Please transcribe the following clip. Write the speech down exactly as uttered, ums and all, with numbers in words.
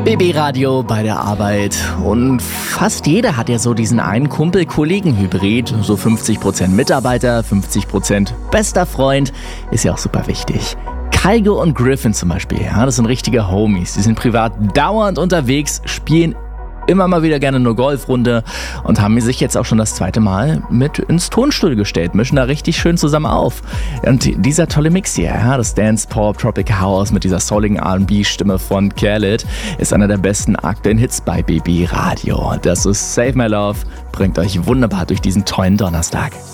B B-Radio bei der Arbeit und fast jeder hat ja so diesen einen Kumpel-Kollegen-Hybrid, so fünfzig Prozent Mitarbeiter, fünfzig Prozent bester Freund, ist ja auch super wichtig. Kygo und Griffin zum Beispiel, ja, das sind richtige Homies, die sind privat dauernd unterwegs, spielen immer mal wieder gerne eine Golfrunde und haben sich jetzt auch schon das zweite Mal mit ins Tonstudio gestellt, mischen da richtig schön zusammen auf. Und dieser tolle Mix hier, ja, das Dance Pop Tropic House mit dieser souligen R and B-Stimme von Khaled, ist einer der besten aktuellen Hits bei B B Radio. Das ist Save My Love, bringt euch wunderbar durch diesen tollen Donnerstag.